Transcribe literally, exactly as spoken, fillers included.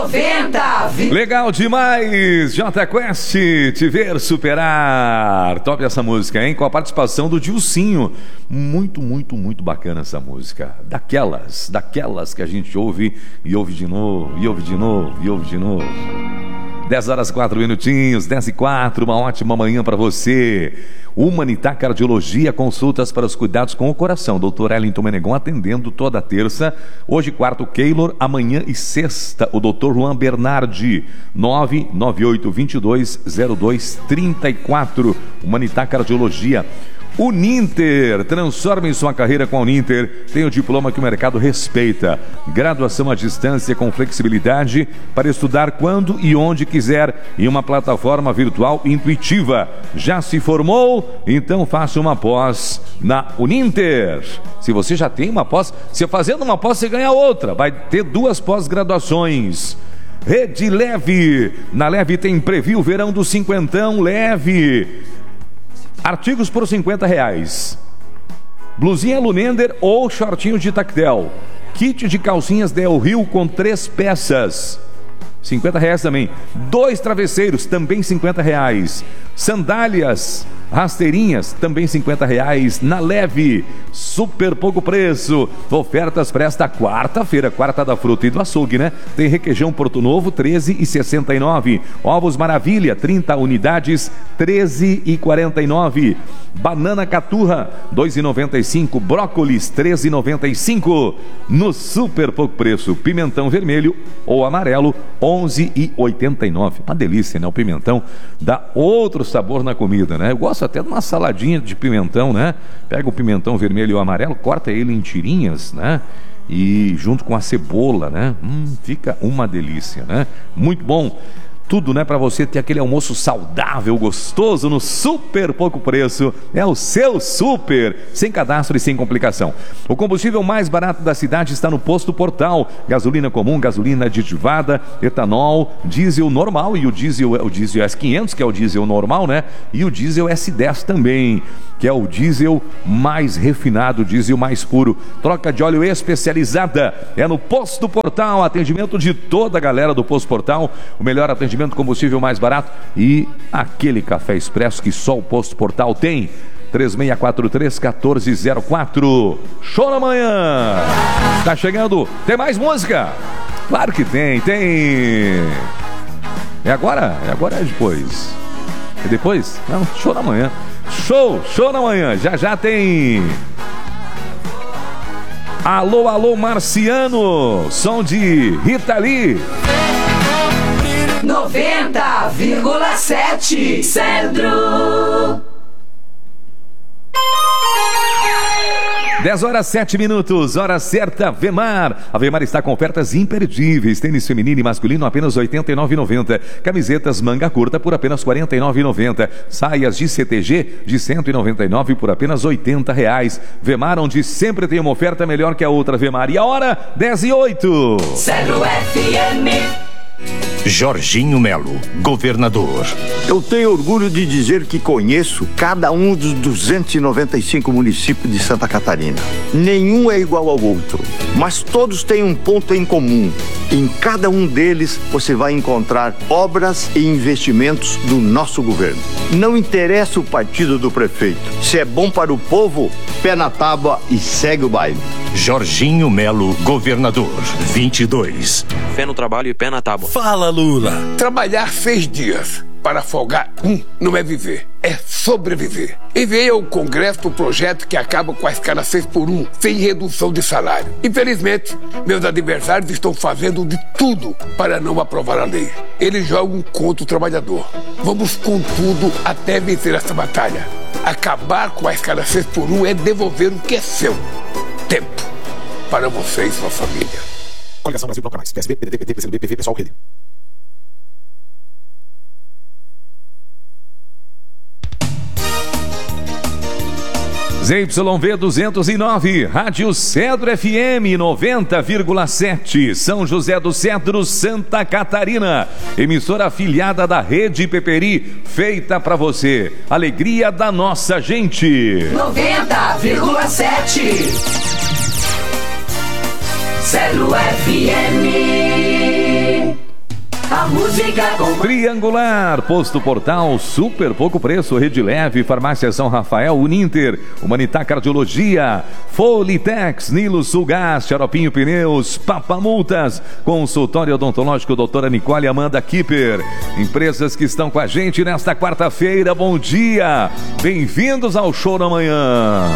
noventa. Legal demais, J Quest, Te Ver Superar. Top essa música, hein? Com a participação do Dilcinho. Muito, muito, muito bacana essa música. Daquelas, daquelas que a gente ouve e ouve de novo, e ouve de novo, e ouve de novo. dez horas, quatro minutinhos, dez e quatro, uma ótima manhã para você. Humanitar Cardiologia, consultas para os cuidados com o coração. doutor Ellington Menegon atendendo toda terça. Hoje, quarto, Keylor. Amanhã e sexta, o doutor Juan Bernardi. nove nove oito dois dois zero dois três quatro. Humanitar Cardiologia. Uninter, transforme sua carreira com a Uninter. Tem o diploma que o mercado respeita. Graduação à distância com flexibilidade para estudar quando e onde quiser em uma plataforma virtual intuitiva. Já se formou? Então faça uma pós na Uninter. Se você já tem uma pós, se fazendo uma pós você ganha outra. Vai ter duas pós-graduações. Rede Leve. Na Leve tem preview verão do cinquentão Leve. Artigos por cinquenta reais. Blusinha Lunender ou shortinho de tactel. Kit de calcinhas Del Rio com três peças. cinquenta reais também. Dois travesseiros, também cinquenta reais. Sandálias, rasteirinhas, também cinquenta reais. Na Leve, super pouco preço. Ofertas para esta quarta-feira, quarta da fruta e do açougue, né? Tem requeijão Porto Novo, treze e sessenta e nove. Ovos Maravilha, trinta unidades, treze e quarenta e nove. Banana Caturra, dois e noventa e cinco. Brócolis, treze e noventa e cinco. No super pouco preço, pimentão vermelho ou amarelo, onze e oitenta e nove. Uma delícia, né? O pimentão dá outro sabor na comida, né? Eu gosto até de uma saladinha de pimentão, né? Pega o pimentão vermelho e o amarelo, corta ele em tirinhas, né? E junto com a cebola, né? Hum, fica uma delícia, né? Muito bom. Tudo, né, para você ter aquele almoço saudável, gostoso, no super pouco preço. É o seu super, sem cadastro e sem complicação. O combustível mais barato da cidade está no Posto Portal. Gasolina comum, gasolina aditivada, etanol, diesel normal e o diesel, o diesel S quinhentos, que é o diesel normal, né? E o diesel S dez também, que é o diesel mais refinado, o diesel mais puro. Troca de óleo especializada é no Posto Portal. Atendimento de toda a galera do Posto Portal. O melhor atendimento, combustível mais barato e aquele café expresso que só o Posto Portal tem. três seis quatro três, um quatro zero quatro. Show na manhã. Tá chegando. Tem mais música? Claro que tem, tem. É agora? É agora ou é depois? É depois? Não, show na manhã. Show, show na manhã. Já já tem. Alô, alô, Marciano. Som de Rita Lee. noventa vírgula sete Centro. dez horas, sete minutos, hora certa, Vemar. A Vemar está com ofertas imperdíveis. Tênis feminino e masculino apenas oitenta e nove reais e noventa centavos. Camisetas manga curta por apenas quarenta e nove reais e noventa centavos. Saias de C T G de cento e noventa e nove reais por apenas oitenta reais. Vemar, onde sempre tem uma oferta melhor que a outra. Vemar. E a hora, dez e oito. Centro F M. Jorginho Melo, governador. Eu tenho orgulho de dizer que conheço cada um dos duzentos e noventa e cinco municípios de Santa Catarina. Nenhum é igual ao outro, mas todos têm um ponto em comum. Em cada um deles você vai encontrar obras e investimentos do nosso governo. Não interessa o partido do prefeito. Se é bom para o povo, pé na tábua e segue o baile. Jorginho Melo, governador, vinte e dois. Fé no trabalho e pé na tábua. Fala, Lula. Trabalhar seis dias para folgar um não é viver, é sobreviver. Enviei ao Congresso o projeto que acaba com a escala seis por um, sem redução de salário. Infelizmente, meus adversários estão fazendo de tudo para não aprovar a lei. Eles jogam contra o trabalhador. Vamos com tudo até vencer essa batalha. Acabar com a escala seis por um é devolver o que é seu. Tempo para você e sua família. Coligação Brasil Proclamais. P S B, P D T, P T, P C B, P V, Pessoal, Rede. Z Y V duzentos e nove, Rádio Cedro F M noventa vírgula sete, São José do Cedro, Santa Catarina. Emissora afiliada da Rede Peperi, feita para você. Alegria da nossa gente. noventa vírgula sete Cedro F M. música com... Triangular, Posto Portal, super pouco preço, Rede Leve, Farmácia São Rafael, Uninter, Humanitar Cardiologia, Folitex, Nilo Sulgás, Xaropinho Pneus, Papamultas, Consultório Odontológico doutora Nicole Amanda Kipper. Empresas que estão com a gente nesta quarta-feira, bom dia, bem-vindos ao Show da Manhã.